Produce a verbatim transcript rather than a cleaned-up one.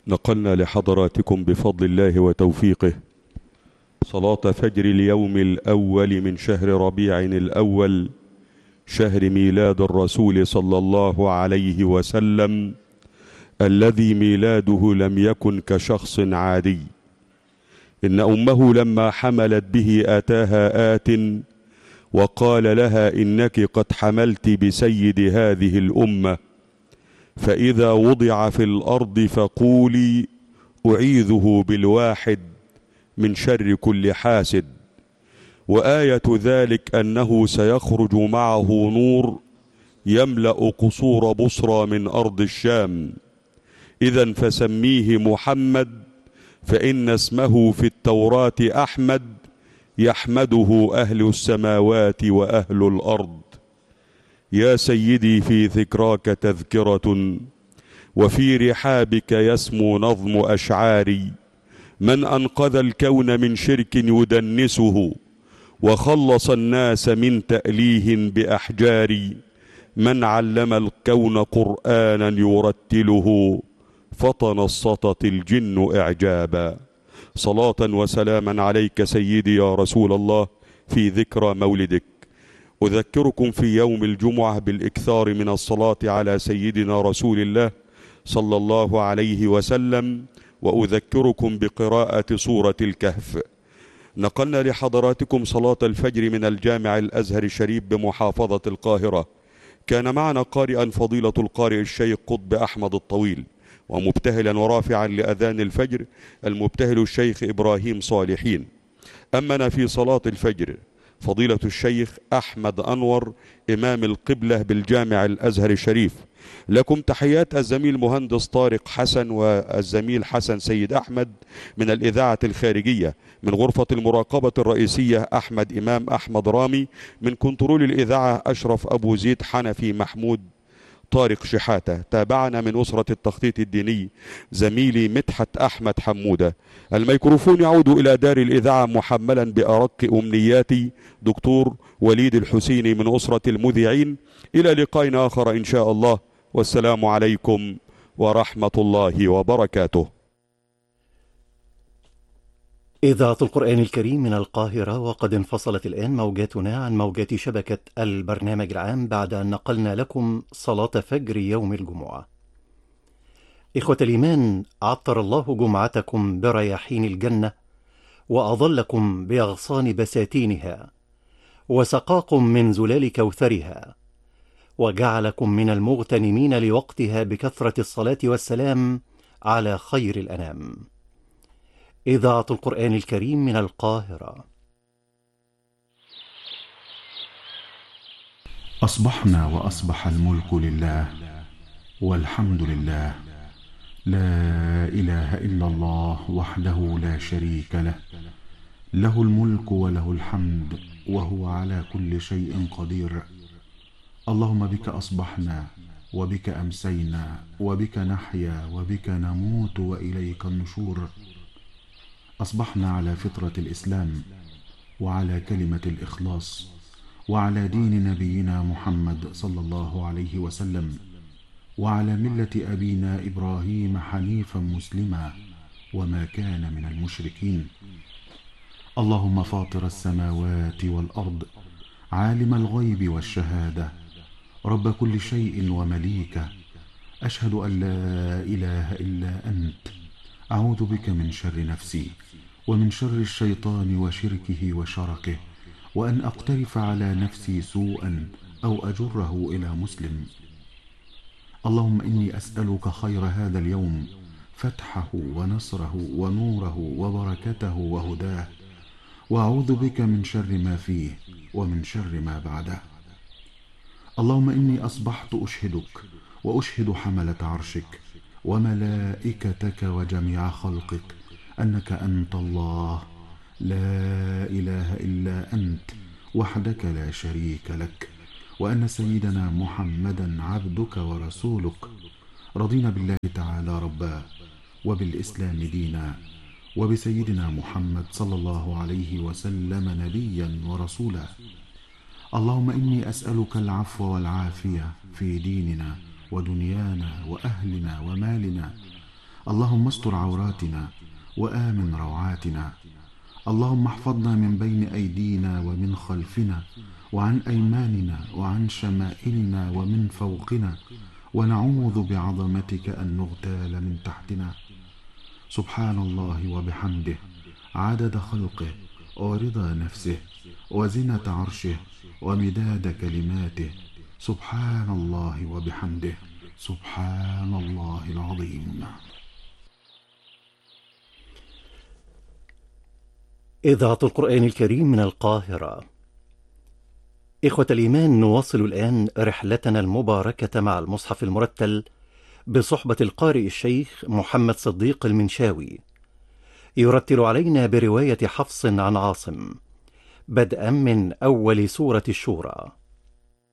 نقلنا لحضراتكم بفضل الله وتوفيقه صلاة فجر اليوم الأول من شهر ربيع الأول، شهر ميلاد الرسول صلى الله عليه وسلم، الذي ميلاده لم يكن كشخص عادي. إن أمه لما حملت به أتاها آت وقال لها: إنك قد حملت بسيد هذه الأمة، فإذا وضع في الأرض فقولي: أعيذه بالواحد من شر كل حاسد. وآية ذلك أنه سيخرج معه نور يملأ قصور بصرى من أرض الشام. إذن فسميه محمد، فإن اسمه في التوراة أحمد، يحمده أهل السماوات وأهل الأرض. يا سيدي، في ذكراك تذكرة، وفي رحابك يسمو نظم أشعاري. من أنقذ الكون من شرك يدنسه، وخلص الناس من تأليه بأحجاري. من علم الكون قرآنا يرتله، فتنصتت الجن إعجابا. صلاة وسلاما عليك سيدي يا رسول الله في ذكرى مولدك. أذكركم في يوم الجمعة بالإكثار من الصلاة على سيدنا رسول الله صلى الله عليه وسلم، وأذكركم بقراءة سورة الكهف. نقلنا لحضراتكم صلاة الفجر من الجامع الأزهر الشريف بمحافظة القاهرة. كان معنا قارئا فضيلة القارئ الشيخ قطب أحمد الطويل، ومبتهلا ورافعا لأذان الفجر المبتهل الشيخ إبراهيم صالحين. أمنا في صلاة الفجر فضيلة الشيخ أحمد أنور إمام القبلة بالجامع الأزهر الشريف. لكم تحيات الزميل مهندس طارق حسن والزميل حسن سيد أحمد من الإذاعة الخارجية. من غرفة المراقبة الرئيسية أحمد إمام أحمد رامي. من كنترول الإذاعة أشرف أبو زيد حنفي محمود طارق شحاتة. تابعنا من أسرة التخطيط الديني زميلي مدحت أحمد حمودة. الميكروفون يعود إلى دار الإذاعة محملا بأرق أمنياتي دكتور وليد الحسيني من أسرة المذيعين. إلى لقاء آخر إن شاء الله، والسلام عليكم ورحمة الله وبركاته. إذاعة القرآن الكريم من القاهرة، وقد انفصلت الآن موجاتنا عن موجات شبكة البرنامج العام بعد أن نقلنا لكم صلاة فجر يوم الجمعة. إخوة الإيمان، عطر الله جمعتكم برياحين الجنة، وأظلكم بأغصان بساتينها، وسقاكم من زلال كوثرها، وجعلكم من المغتنمين لوقتها بكثرة الصلاة والسلام على خير الأنام. إذاعة القرآن الكريم من القاهرة. أصبحنا وأصبح الملك لله، والحمد لله، لا إله إلا الله وحده لا شريك له، له الملك وله الحمد وهو على كل شيء قدير. اللهم بك أصبحنا وبك أمسينا وبك نحيا وبك نموت وإليك النشور. أصبحنا على فطرة الإسلام، وعلى كلمة الإخلاص، وعلى دين نبينا محمد صلى الله عليه وسلم، وعلى ملة أبينا إبراهيم حنيفا مسلما وما كان من المشركين. اللهم فاطر السماوات والأرض، عالم الغيب والشهادة، رب كل شيء ومليكه، أشهد أن لا إله إلا أنت، أعوذ بك من شر نفسي ومن شر الشيطان وشركه وشركه، وأن أقترف على نفسي سوءا أو أجره إلى مسلم. اللهم إني أسألك خير هذا اليوم، فتحه ونصره ونوره وبركته وهداه، وأعوذ بك من شر ما فيه ومن شر ما بعده. اللهم إني أصبحت أشهدك وأشهد حملة عرشك وملائكتك وجميع خلقك أنك أنت الله، لا إله إلا أنت وحدك لا شريك لك، وأن سيدنا محمدا عبدك ورسولك. رضينا بالله تعالى ربا، وبالإسلام دينا، وبسيدنا محمد صلى الله عليه وسلم نبيا ورسولا. اللهم إني أسألك العفو والعافية في ديننا ودنيانا وأهلنا ومالنا. اللهم استر عوراتنا وآمن روعاتنا. اللهم احفظنا من بين أيدينا ومن خلفنا وعن أيماننا وعن شمائلنا ومن فوقنا، ونعوذ بعظمتك أن نغتال من تحتنا. سبحان الله وبحمده عدد خلقه ورضا نفسه وزنة عرشه ومداد كلماته. سبحان الله وبحمده سبحان الله العظيم. إذاعة القرآن الكريم من القاهرة. إخوة الإيمان، نواصل الآن رحلتنا المباركة مع المصحف المرتل بصحبة القارئ الشيخ محمد صديق المنشاوي، يرتل علينا برواية حفص عن عاصم بدءا من أول سورة الشورى.